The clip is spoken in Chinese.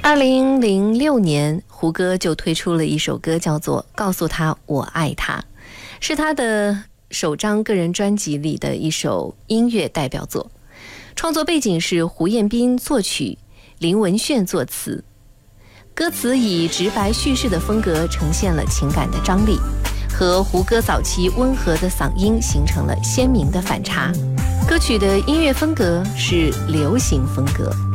2006年，胡歌就推出了一首歌，叫做《告诉他我爱他》，是他的首张个人专辑里的一首音乐代表作。创作背景是胡彦斌作曲，林文炫作词。歌词以直白叙事的风格呈现了情感的张力，和胡歌早期温和的嗓音形成了鲜明的反差。歌曲的音乐风格是流行风格。